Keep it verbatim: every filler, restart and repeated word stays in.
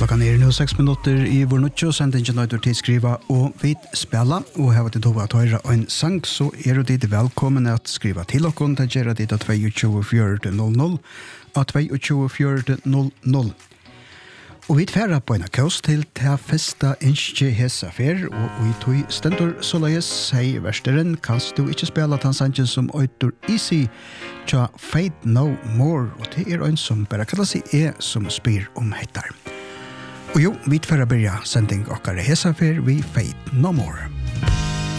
Klockan är nu sex minuter i vår nutjo, sendingen nøyder til skriva og vid spela, og her var det tova at høyra en sang, så er du dit velkommen at skriva til okkon, til gjerra dit at to fjorton noll noll, at to fjorton noll noll. Og vi tverra på en akkost til ta festa innskje hesa fer, og vi tog stendur såleis, hei versteren, kanst du ikke spela tansangen som øytur easy, tja Fade No More, og det er en som bare kallar seg er som spyr om hettar. Og jo, vi tverra byrja sending okkar hesa fer, vi Fade No More.